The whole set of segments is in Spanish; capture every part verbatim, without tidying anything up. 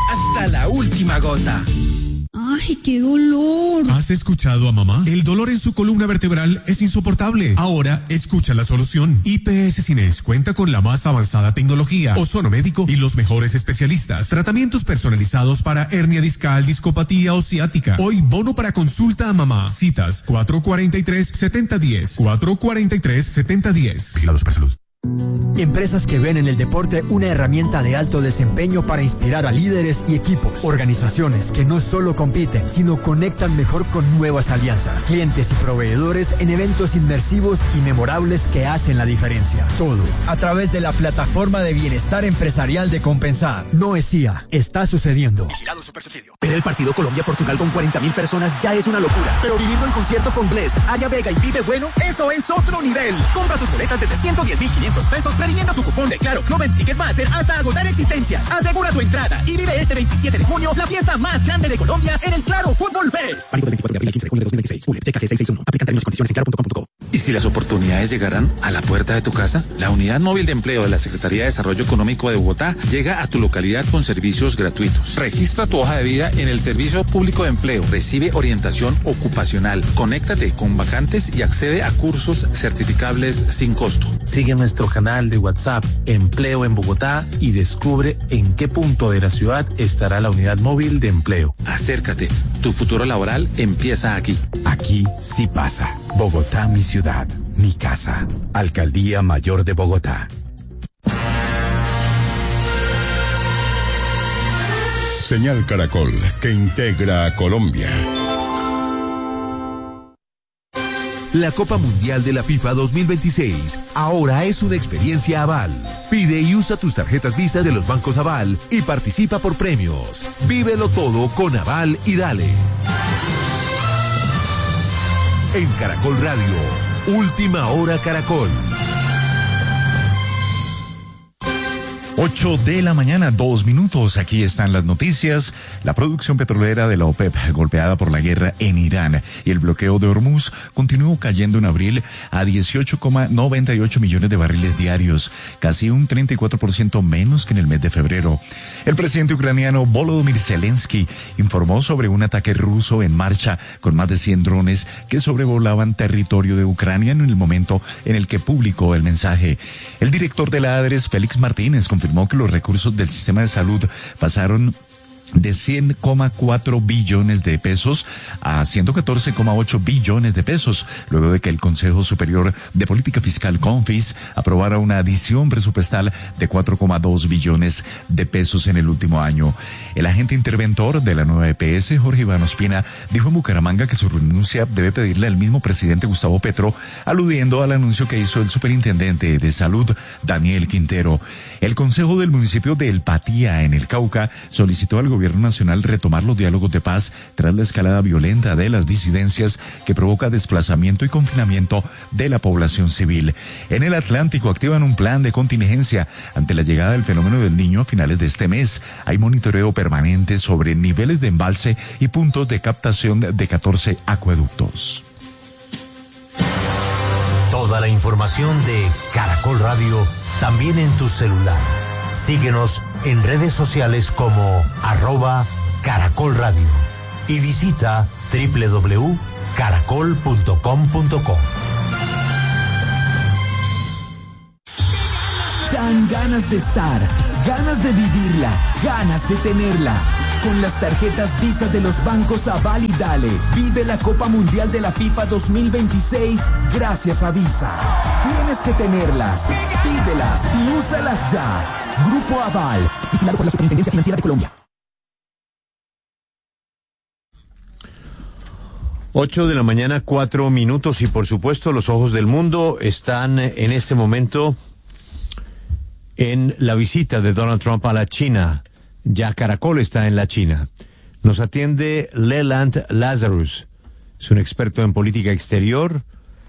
hasta la última gota. ¡Ay, qué dolor! ¿Has escuchado a mamá? El dolor en su columna vertebral es insoportable. Ahora, escucha la solución. I P S Cines cuenta con la más avanzada tecnología, ozono médico y los mejores especialistas. Tratamientos personalizados para hernia discal, discopatía o ciática. Hoy, bono para consulta a mamá. Citas cuatro cuatro tres, siete cero uno cero. cuatro cuatro tres, siete cero uno cero. Vigilado Supersalud. Empresas que ven en el deporte una herramienta de alto desempeño para inspirar a líderes y equipos. Organizaciones que no solo compiten, sino conectan mejor con nuevas alianzas. Clientes y proveedores en eventos inmersivos y memorables que hacen la diferencia. Todo a través de la plataforma de bienestar empresarial de Compensar. No es I A, está sucediendo. Vigilado Supersubsidio. Ver el partido Colombia-Portugal con cuarenta mil personas ya es una locura. Pero vivirlo en concierto con Blessed, Aria Vega y Vive Bueno, eso es otro nivel. Compra tus boletas desde ciento diez mil quinientos pesos previniendo tu cupón de Claro Club en Ticketmaster hasta agotar existencias. Asegura tu entrada y vive este veintisiete de junio la fiesta más grande de Colombia en el Claro Fútbol Fest. Válido del veinticuatro de abril al quince de junio de dos mil veintiséis. Ule, checa G seiscientos sesenta y uno. Aplican términos y condiciones en claro punto com punto co. ¿Y si las oportunidades llegaran a la puerta de tu casa? La Unidad Móvil de Empleo de la Secretaría de Desarrollo Económico de Bogotá llega a tu localidad con servicios gratuitos. Registra tu hoja de vida en el Servicio Público de Empleo. Recibe orientación ocupacional. Conéctate con vacantes y accede a cursos certificables sin costo. Sigue nuestro canal de WhatsApp Empleo en Bogotá y descubre en qué punto de la ciudad estará la unidad móvil de empleo. Acércate, tu futuro laboral empieza aquí. Aquí sí pasa. Bogotá, mi ciudad, mi casa. Alcaldía Mayor de Bogotá. Señal Caracol, que integra a Colombia. La Copa Mundial de la FIFA dos mil veintiséis ahora es una experiencia Aval. Pide y usa tus tarjetas Visa de los bancos Aval y participa por premios. Vívelo todo con Aval y dale. En Caracol Radio, Última Hora Caracol. Ocho de la mañana, dos minutos. Aquí están las noticias. La producción petrolera de la OPEP, golpeada por la guerra en Irán y el bloqueo de Hormuz, continuó cayendo en abril a dieciocho coma noventa y ocho millones de barriles diarios, casi un treinta y cuatro por ciento menos que en el mes de febrero. El presidente ucraniano Volodymyr Zelensky informó sobre un ataque ruso en marcha con más de cien drones que sobrevolaban territorio de Ucrania en el momento en el que publicó el mensaje. El director de la ADRES, Félix Martínez, confirmó que los recursos del sistema de salud pasaron de cien coma cuatro billones de pesos a ciento catorce coma ocho billones de pesos, luego de que el Consejo Superior de Política Fiscal, CONFIS, aprobara una adición presupuestal de cuatro coma dos billones de pesos en el último año. El agente interventor de la nueva E P S, Jorge Iván Ospina, dijo en Bucaramanga que su renuncia debe pedirle al mismo presidente Gustavo Petro, aludiendo al anuncio que hizo el superintendente de salud, Daniel Quintero. El Consejo del municipio de El Patía, en el Cauca, solicitó al gobierno Gobierno Nacional retomar los diálogos de paz tras la escalada violenta de las disidencias que provoca desplazamiento y confinamiento de la población civil. En el Atlántico activan un plan de contingencia ante la llegada del fenómeno del Niño a finales de este mes. Hay monitoreo permanente sobre niveles de embalse y puntos de captación de catorce acueductos. Toda la información de Caracol Radio también en tu celular. Síguenos en redes sociales como arroba Caracol Radio y visita doble u doble u doble u punto caracol punto com punto co. Dan ganas de estar, ganas de vivirla, ganas de tenerla. Con las tarjetas Visa de los bancos Aval y Dale, vive la Copa Mundial de la FIFA dos mil veintiséis gracias a Visa. Tienes que tenerlas, pídelas y úsalas ya. Grupo Aval, vigilado por la Superintendencia Financiera de Colombia. Ocho de la mañana, cuatro minutos, y por supuesto los ojos del mundo están en este momento en la visita de Donald Trump a la China. Ya Caracol está en la China. Nos atiende Leland Lazarus. Es un experto en política exterior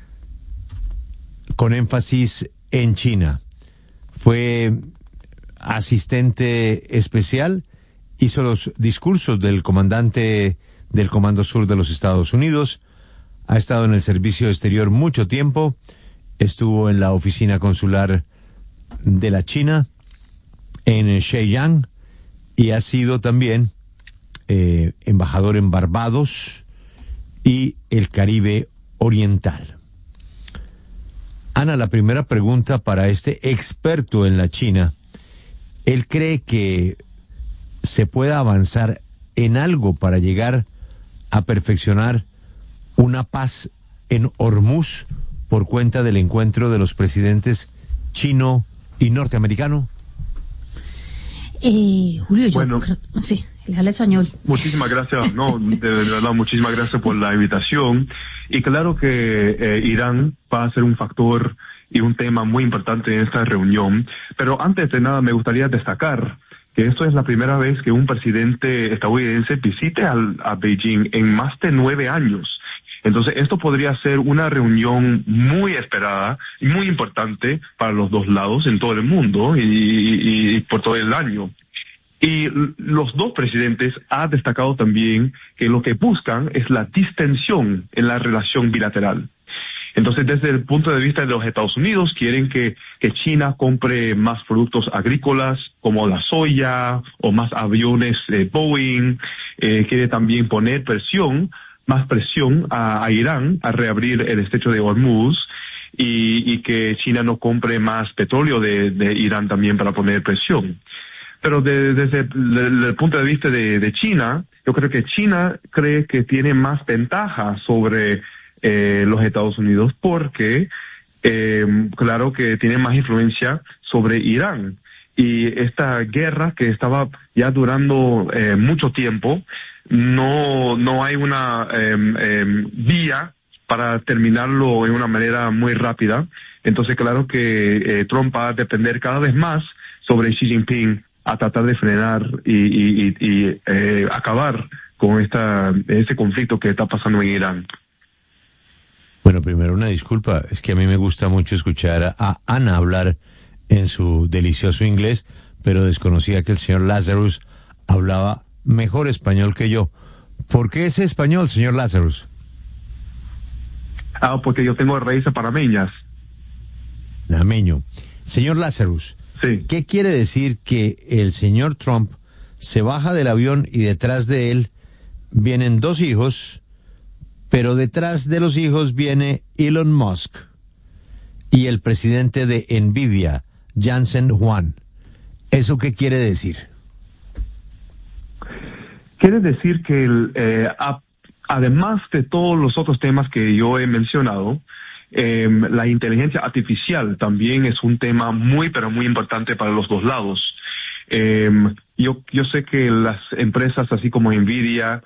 con énfasis en China. Fue asistente especial, hizo los discursos del comandante del Comando Sur de los Estados Unidos, ha estado en el servicio exterior mucho tiempo, estuvo en la oficina consular de la China en Shenyang y ha sido también eh, embajador en Barbados y el Caribe Oriental. Ana, la primera pregunta para este experto en la China. ¿Él cree que se pueda avanzar en algo para llegar a perfeccionar una paz en Hormuz por cuenta del encuentro de los presidentes chino y norteamericano? Eh, Julio, yo Bueno. creo, sí, le habla español. Muchísimas gracias, no, de verdad, muchísimas gracias por la invitación. Y claro que eh, Irán va a ser un factor y un tema muy importante en esta reunión. Pero antes de nada, me gustaría destacar que esto es la primera vez que un presidente estadounidense visite al, a Beijing en más de nueve años. Entonces, esto podría ser una reunión muy esperada y muy importante para los dos lados en todo el mundo y, y, y por todo el año. Y los dos presidentes han destacado también que lo que buscan es la distensión en la relación bilateral. Entonces, desde el punto de vista de los Estados Unidos, quieren que, que China compre más productos agrícolas como la soya o más aviones eh, Boeing. Eh, quiere también poner presión, más presión a, a Irán a reabrir el estrecho de Hormuz y, y que China no compre más petróleo de, de Irán también para poner presión. Pero de, desde el, el, el punto de vista de, de China, yo creo que China cree que tiene más ventaja sobre eh, los Estados Unidos porque, eh, claro que tiene más influencia sobre Irán. Y esta guerra que estaba ya durando eh, mucho tiempo, no, no hay una eh, eh, vía para terminarlo de una manera muy rápida. Entonces, claro que eh, Trump va a depender cada vez más sobre Xi Jinping a tratar de frenar y, y, y, y eh, acabar con esta ese conflicto que está pasando en Irán. Bueno, primero una disculpa, es que a mí me gusta mucho escuchar a Ana hablar en su delicioso inglés, pero desconocía que el señor Lazarus hablaba mejor español que yo. ¿Por qué ese español, señor Lazarus? Ah, porque yo tengo raíces panameñas. Panameño. Señor Lazarus, sí. ¿Qué quiere decir que el señor Trump se baja del avión y detrás de él vienen dos hijos, pero detrás de los hijos viene Elon Musk y el presidente de Nvidia, Jensen Huang? ¿Eso qué quiere decir? Quiere decir que el, eh, a, además de todos los otros temas que yo he mencionado, eh, la inteligencia artificial también es un tema muy, pero muy importante para los dos lados. Eh, yo, yo sé que las empresas así como Nvidia,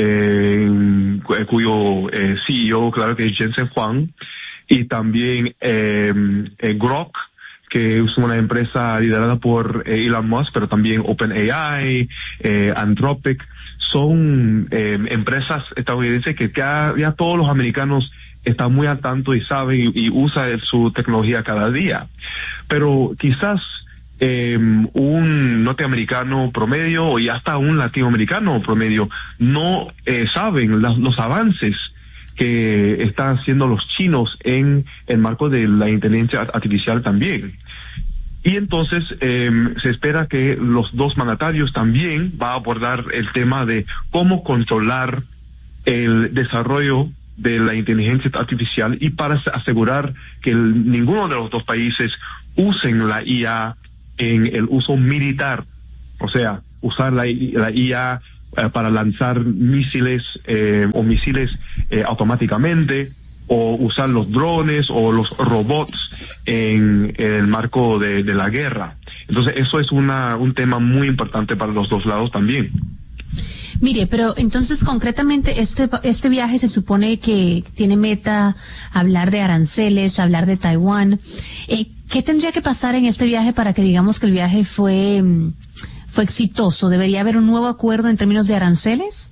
eh, cuyo eh, C E O, claro que es Jensen Huang, y también eh, eh, Grok, que es una empresa liderada por eh, Elon Musk, pero también OpenAI, eh, Anthropic, son eh, empresas estadounidenses que ya, ya todos los americanos están muy al tanto y saben y, y usan su tecnología cada día. Pero quizás eh, un norteamericano promedio y hasta un latinoamericano promedio no eh, saben la, los avances que están haciendo los chinos en el marco de la inteligencia artificial también. Y entonces eh, se espera que los dos mandatarios también va a abordar el tema de cómo controlar el desarrollo de la inteligencia artificial y para asegurar que el, ninguno de los dos países usen la I A en el uso militar, o sea, usar la, la I A eh, para lanzar misiles eh, o misiles eh, automáticamente, o usar los drones o los robots en, en el marco de, de la guerra. Entonces eso es una, un tema muy importante para los dos lados también. Mire, pero entonces concretamente este este viaje se supone que tiene meta hablar de aranceles, hablar de Taiwán. Eh, ¿Qué tendría que pasar en este viaje para que digamos que el viaje fue, fue exitoso? ¿Debería haber un nuevo acuerdo en términos de aranceles?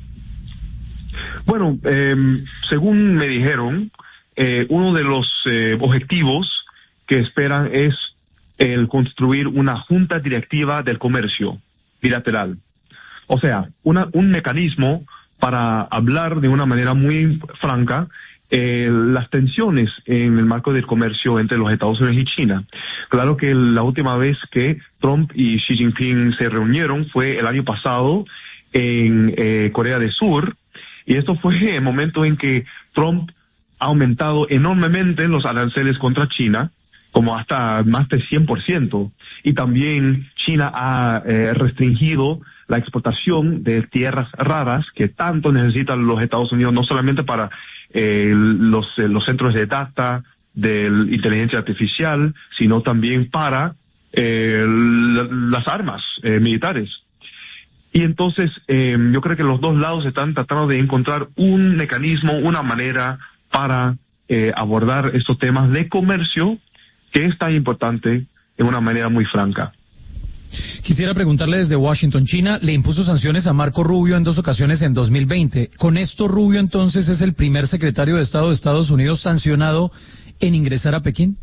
Bueno, eh, según me dijeron, eh, uno de los eh, objetivos que esperan es el construir una junta directiva del comercio bilateral. O sea, una, un mecanismo para hablar de una manera muy franca eh, las tensiones en el marco del comercio entre los Estados Unidos y China. Claro que la última vez que Trump y Xi Jinping se reunieron fue el año pasado en eh, Corea del Sur, y esto fue el momento en que Trump ha aumentado enormemente los aranceles contra China, como hasta más de cien por ciento, y también China ha eh, restringido la exportación de tierras raras que tanto necesitan los Estados Unidos, no solamente para eh, los, eh, los centros de data, de inteligencia artificial, sino también para eh, la, las armas eh, militares. Y entonces eh, yo creo que los dos lados están tratando de encontrar un mecanismo, una manera para eh, abordar estos temas de comercio, que es tan importante, de una manera muy franca. Quisiera preguntarle desde Washington, China le impuso sanciones a Marco Rubio en dos ocasiones en dos mil veinte. ¿Con esto Rubio entonces es el primer secretario de Estado de Estados Unidos sancionado en ingresar a Pekín?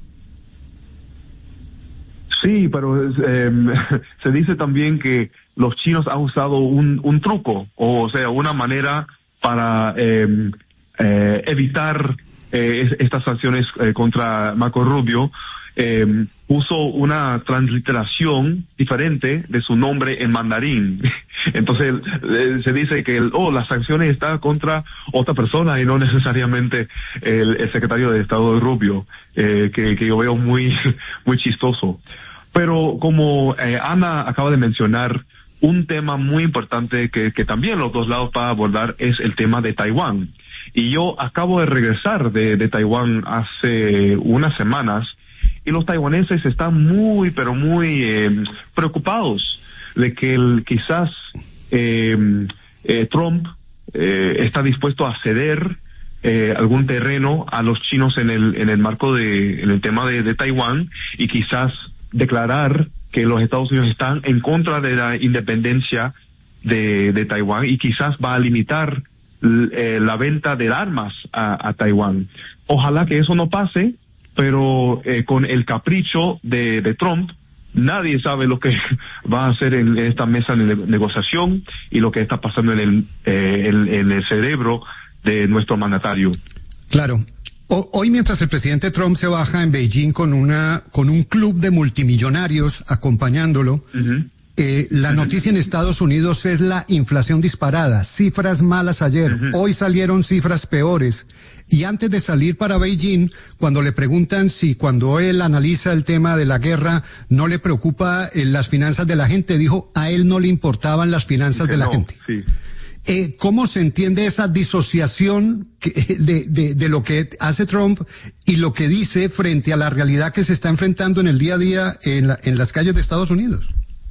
Sí, pero eh, se dice también que los chinos han usado un, un truco, o sea, una manera para eh, eh, evitar eh, estas sanciones eh, contra Marco Rubio. Eh, puso una transliteración diferente de su nombre en mandarín. Entonces eh, se dice que el, oh, las sanciones están contra otra persona y no necesariamente el, el secretario de Estado de Rubio, eh, que, que yo veo muy, muy chistoso. Pero como eh, Ana acaba de mencionar, un tema muy importante que, que también los dos lados van a abordar es el tema de Taiwán. Y yo acabo de regresar de, de Taiwán hace unas semanas, y los taiwaneses están muy, pero muy eh, preocupados de que el, quizás eh, eh, Trump eh, está dispuesto a ceder eh, algún terreno a los chinos en el en el marco de en el tema de, de Taiwán, y quizás declarar que los Estados Unidos están en contra de la independencia de, de Taiwán, y quizás va a limitar eh, la venta de armas a, a Taiwán. Ojalá que eso no pase, pero eh, con el capricho de, de Trump, nadie sabe lo que va a hacer en, en esta mesa de negociación y lo que está pasando en el, eh, en, en el cerebro de nuestro mandatario. Claro. O, hoy, mientras el presidente Trump se baja en Beijing con una con un club de multimillonarios acompañándolo, uh-huh. eh, la uh-huh. noticia en Estados Unidos es la inflación disparada, cifras malas ayer, uh-huh. hoy salieron cifras peores. Y antes de salir para Beijing, cuando le preguntan si cuando él analiza el tema de la guerra no le preocupa eh, las finanzas de la gente, dijo a él no le importaban las finanzas de la no, gente. Sí. Eh, ¿Cómo se entiende esa disociación que, de, de, de lo que hace Trump y lo que dice frente a la realidad que se está enfrentando en el día a día en, la, en las calles de Estados Unidos?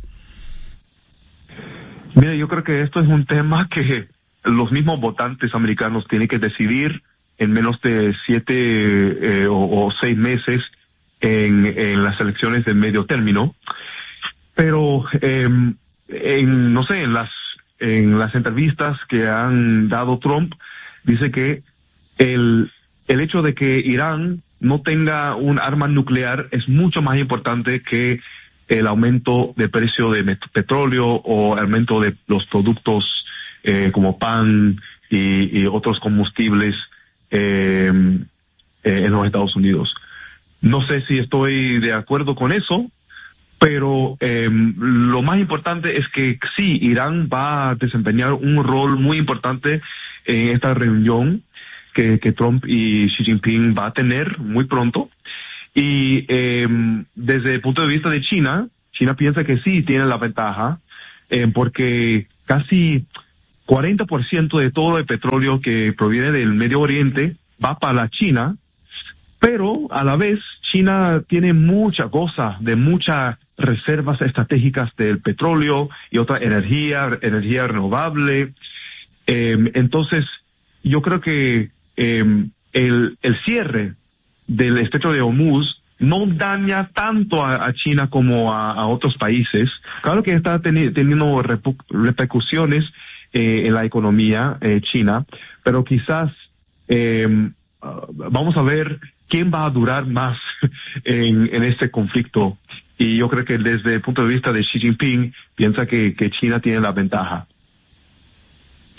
Mira, yo creo que esto es un tema que los mismos votantes americanos tienen que decidir en menos de siete eh, o, o seis meses en, en las elecciones de medio término. Pero, eh, en, no sé, en las en las entrevistas que han dado Trump, dice que el, el hecho de que Irán no tenga un arma nuclear es mucho más importante que el aumento de precio de petróleo o aumento de los productos eh, como pan y, y otros combustibles eh, eh, en los Estados Unidos. No sé si estoy de acuerdo con eso, pero eh, lo más importante es que sí, Irán va a desempeñar un rol muy importante en esta reunión que, que Trump y Xi Jinping va a tener muy pronto. Y eh, desde el punto de vista de China, China piensa que sí tiene la ventaja, eh, porque casi cuarenta por ciento de todo el petróleo que proviene del Medio Oriente va para la China, pero a la vez China tiene mucha cosa de mucha reservas estratégicas del petróleo y otra energía, energía renovable. Eh, entonces, yo creo que eh, el, el cierre del estrecho de Hormuz no daña tanto a, a China como a, a otros países. Claro que está teni- teniendo repu- repercusiones eh, en la economía eh, china, pero quizás eh, uh, vamos a ver quién va a durar más en, en este conflicto. Y yo creo que desde el punto de vista de Xi Jinping, piensa que, que China tiene la ventaja.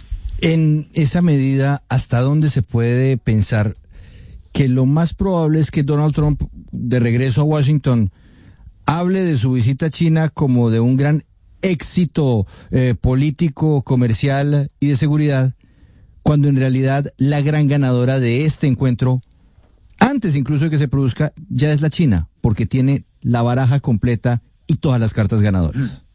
En esa medida, ¿hasta dónde se puede pensar que lo más probable es que Donald Trump, de regreso a Washington, hable de su visita a China como de un gran éxito eh, político, comercial y de seguridad, cuando en realidad la gran ganadora de este encuentro, antes incluso de que se produzca, ya es la China, porque tiene la baraja completa y todas las cartas ganadoras?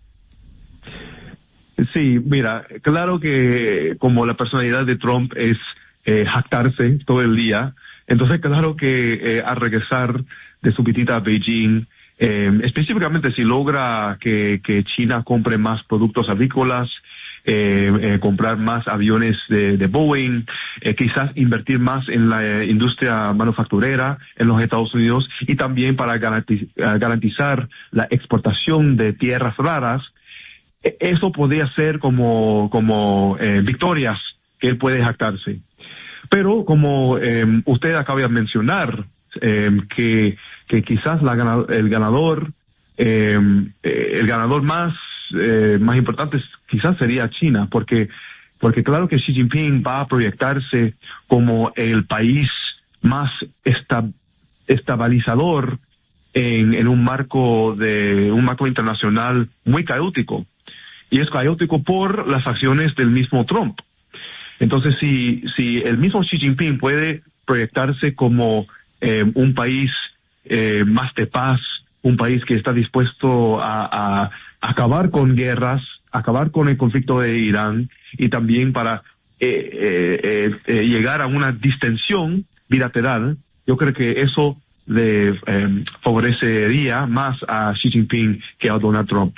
Sí, mira, claro que como la personalidad de Trump es eh, jactarse todo el día, entonces claro que eh, al regresar de su visita a Beijing, eh, específicamente si logra que, que China compre más productos agrícolas, eh, eh, comprar más aviones de, de Boeing, eh, quizás invertir más en la eh, industria manufacturera en los Estados Unidos y también para garantiz- garantizar la exportación de tierras raras, eso podría ser como, como eh, victorias que él puede jactarse. Pero como eh, usted acaba de mencionar, eh, que, que quizás la gana, el ganador, eh, el ganador más, eh, más importante quizás sería China, porque, porque claro que Xi Jinping va a proyectarse como el país más esta, estabilizador en, en un marco de, un marco internacional muy caótico. Y es caótico por las acciones del mismo Trump. Entonces, si, si el mismo Xi Jinping puede proyectarse como eh, un país eh, más de paz, un país que está dispuesto a, a acabar con guerras, acabar con el conflicto de Irán, y también para eh, eh, eh, llegar a una distensión bilateral, yo creo que eso le eh, favorecería más a Xi Jinping que a Donald Trump.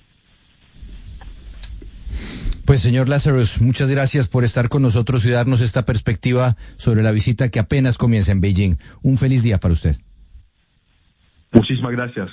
Pues señor Lazarus, muchas gracias por estar con nosotros y darnos esta perspectiva sobre la visita que apenas comienza en Beijing. Un feliz día para usted. Muchísimas gracias.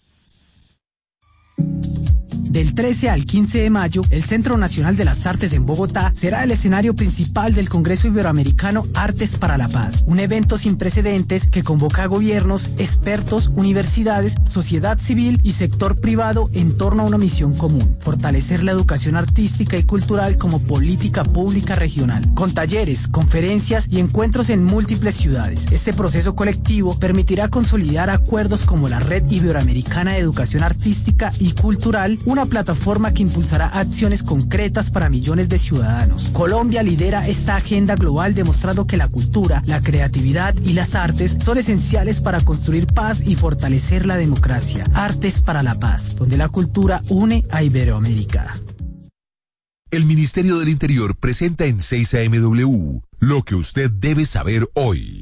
Del trece al quince de mayo, el Centro Nacional de las Artes en Bogotá será el escenario principal del Congreso Iberoamericano Artes para la Paz, un evento sin precedentes que convoca a gobiernos, expertos, universidades, sociedad civil y sector privado en torno a una misión común: fortalecer la educación artística y cultural como política pública regional, con talleres, conferencias y encuentros en múltiples ciudades. Este proceso colectivo permitirá consolidar acuerdos como la Red Iberoamericana de Educación Artística y Cultural, una plataforma que impulsará acciones concretas para millones de ciudadanos. Colombia lidera esta agenda global, demostrando que la cultura, la creatividad y las artes son esenciales para construir paz y fortalecer la democracia. Artes para la Paz, donde la cultura une a Iberoamérica. El Ministerio del Interior presenta en seis A M W lo que usted debe saber hoy.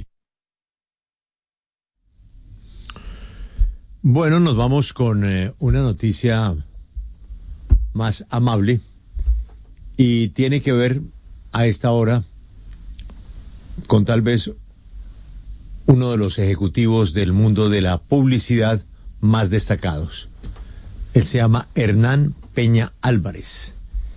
Bueno, nos vamos con eh, una noticia más amable y tiene que ver a esta hora con tal vez uno de los ejecutivos del mundo de la publicidad más destacados. Él se llama Hernán Peña Álvarez.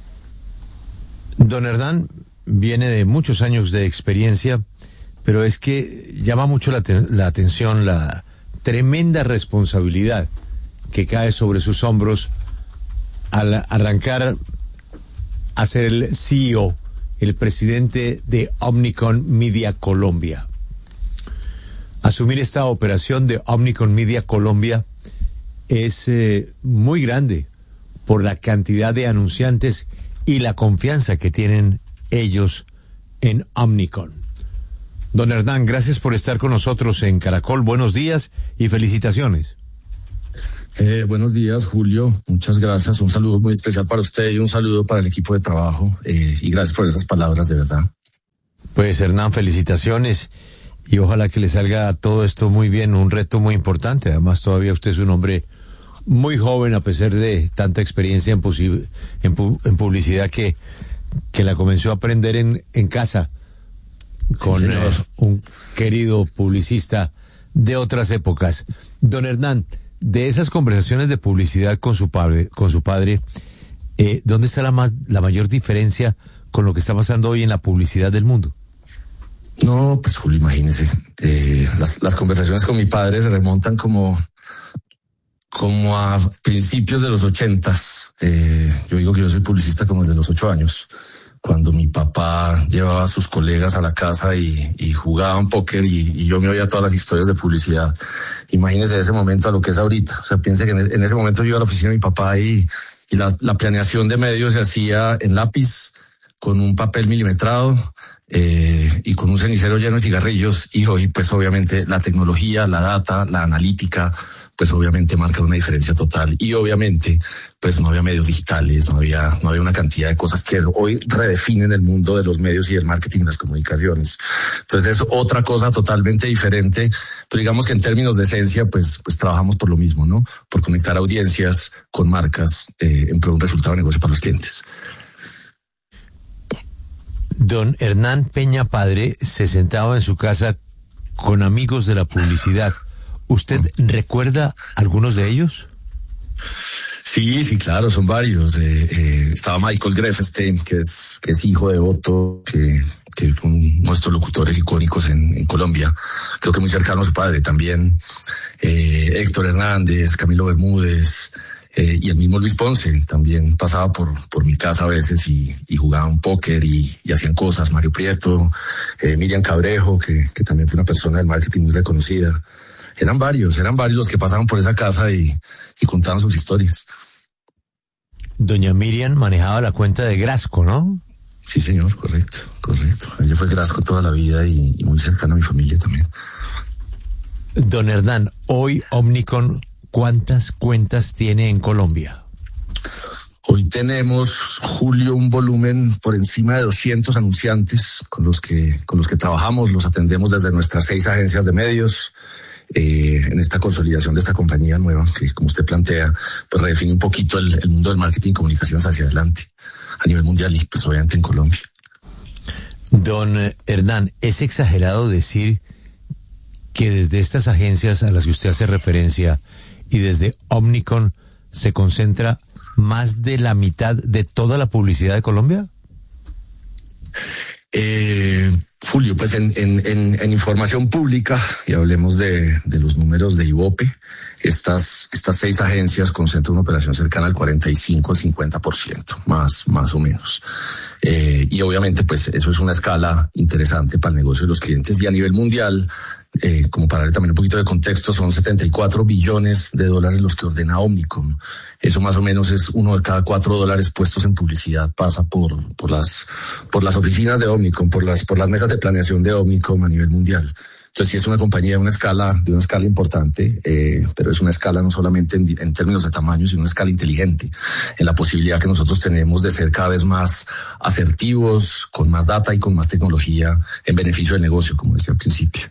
Don Hernán viene de muchos años de experiencia, pero es que llama mucho la, te- la atención la tremenda responsabilidad que cae sobre sus hombros al arrancar a ser el C E O, el presidente de Omnicom Media Colombia. Asumir esta operación de Omnicom Media Colombia es eh, muy grande por la cantidad de anunciantes y la confianza que tienen ellos en Omnicom. Don Hernán, gracias por estar con nosotros en Caracol. Buenos días y felicitaciones. Eh, buenos días, Julio. Muchas gracias. Un saludo muy especial para usted y un saludo para el equipo de trabajo. Eh, y gracias por esas palabras, de verdad. Pues Hernán, felicitaciones y ojalá que le salga todo esto muy bien. Un reto muy importante. Además, todavía usted es un hombre muy joven a pesar de tanta experiencia en, posi- en, pu- en publicidad que, que la comenzó a aprender en, en casa con sí, eh, un querido publicista de otras épocas. Don Hernán, de esas conversaciones de publicidad con su padre, con su padre, eh, ¿dónde está la más, la mayor diferencia con lo que está pasando hoy en la publicidad del mundo? No, pues Julio, imagínese, eh, las, las conversaciones con mi padre se remontan como, como a principios de los ochentas. Eh, yo digo que yo soy publicista como desde los ocho años. cuando mi papá llevaba a sus colegas a la casa y, y jugaban póker y, y yo me oía todas las historias de publicidad. Imagínese ese momento a lo que es ahorita. O sea, piense que en, en ese momento yo iba a la oficina de mi papá y, y la, la planeación de medios se hacía en lápiz, con un papel milimetrado eh, y con un cenicero lleno de cigarrillos. Y hoy, pues obviamente, la tecnología, la data, la analítica, pues obviamente marcan una diferencia total. Y obviamente, pues no había medios digitales, no había, no había una cantidad de cosas que hoy redefinen el mundo de los medios y el marketing y las comunicaciones. Entonces es otra cosa totalmente diferente, pero digamos que en términos de esencia, pues, pues trabajamos por lo mismo, ¿no? Por conectar audiencias con marcas eh, en pro de un resultado de negocio para los clientes. Don Hernán Peña Padre se sentaba en su casa con amigos de la publicidad. ¿Usted recuerda algunos de ellos? Sí, sí, claro, son varios. Eh, eh, estaba Michael Grefstein, que es, que es hijo de Otto, que, que fue uno de nuestros locutores icónicos en, en Colombia. Creo que muy cercano a su padre también. Eh, Héctor Hernández, Camilo Bermúdez, Eh, y el mismo Luis Ponce también pasaba por, por mi casa a veces y, y jugaban póker y, y hacían cosas. Mario Prieto, eh, Miriam Cabrejo, que, que también fue una persona del marketing muy reconocida. Eran varios, eran varios los que pasaban por esa casa y, y contaban sus historias. Doña Miriam manejaba la cuenta de Grasco, ¿no? Sí, señor, correcto, correcto. Ella fue Grasco toda la vida y, y muy cercana a mi familia también. Don Hernán, hoy Omnicom, ¿cuántas cuentas tiene en Colombia? Hoy tenemos, Julio, un volumen por encima de doscientos anunciantes con los que, con los que trabajamos, los atendemos desde nuestras seis agencias de medios, eh, en esta consolidación de esta compañía nueva, que como usted plantea, pues redefine un poquito el, el mundo del marketing y comunicaciones hacia adelante, a nivel mundial y pues obviamente en Colombia. Don Hernán, ¿es exagerado decir que desde estas agencias a las que usted hace referencia y desde Omnicom se concentra más de la mitad de toda la publicidad de Colombia? Eh, Julio, pues en, en, en, en información pública, y hablemos de, de los números de Ibope, estas, estas seis agencias concentran una operación cercana al cuarenta y cinco al cincuenta por ciento, más, más o menos. Eh, y obviamente, pues eso es una escala interesante para el negocio de los clientes y a nivel mundial. Eh, como para darle también un poquito de contexto, son setenta y cuatro billones de dólares los que ordena Omnicom. Eso más o menos es uno de cada cuatro dólares puestos en publicidad pasa por, por las, por las oficinas de Omnicom, por las, por las mesas de planeación de Omnicom a nivel mundial. Entonces sí es una compañía de una escala, de una escala importante, eh, pero es una escala no solamente en, en términos de tamaño, sino una escala inteligente, en la posibilidad que nosotros tenemos de ser cada vez más asertivos, con más data y con más tecnología en beneficio del negocio, como decía al principio.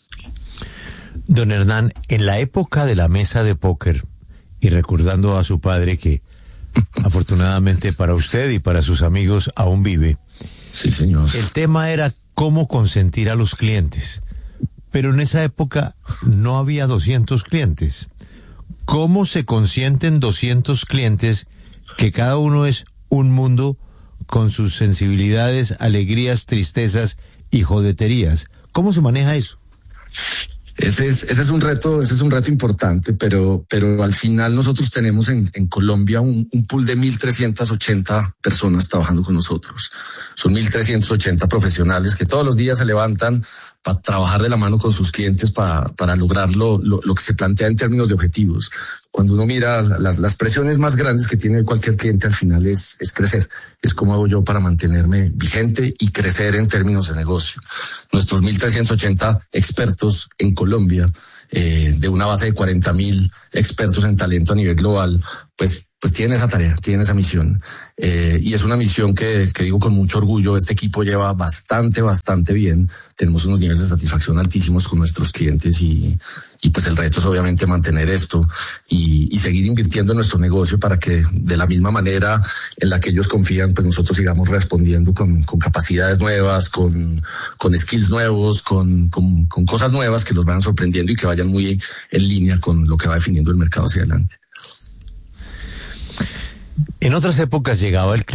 Don Hernán, en la época de la mesa de póker, y recordando a su padre que afortunadamente para usted y para sus amigos aún vive, sí, señor. El tema era cómo consentir a los clientes, pero en esa época no había doscientos clientes. ¿Cómo se consienten doscientos clientes que cada uno es un mundo con sus sensibilidades, alegrías, tristezas y jodeterías? ¿Cómo se maneja eso? Ese es, ese es un reto, ese es un reto importante, pero, pero al final nosotros tenemos en, en Colombia un, un pool de mil trescientas ochenta personas trabajando con nosotros. Son mil trescientos ochenta profesionales que todos los días se levantan para trabajar de la mano con sus clientes para, para lograr lo, lo, lo que se plantea en términos de objetivos. Cuando uno mira las, las presiones más grandes que tiene cualquier cliente al final es, es crecer. Es cómo hago yo para mantenerme vigente y crecer en términos de negocio. Nuestros mil trescientos ochenta expertos en Colombia, eh, de una base de cuarenta mil expertos en talento a nivel global, pues pues tienen esa tarea, tienen esa misión. Eh, y es una misión que, que digo con mucho orgullo, este equipo lleva bastante, bastante bien. Tenemos unos niveles de satisfacción altísimos con nuestros clientes y, y pues el reto es obviamente mantener esto y, y seguir invirtiendo en nuestro negocio para que de la misma manera en la que ellos confían, pues nosotros sigamos respondiendo con, con capacidades nuevas, con, con skills nuevos, con, con, con cosas nuevas que los vayan sorprendiendo y que vayan muy en línea con lo que va definiendo el mercado hacia adelante. En otras épocas llegaba el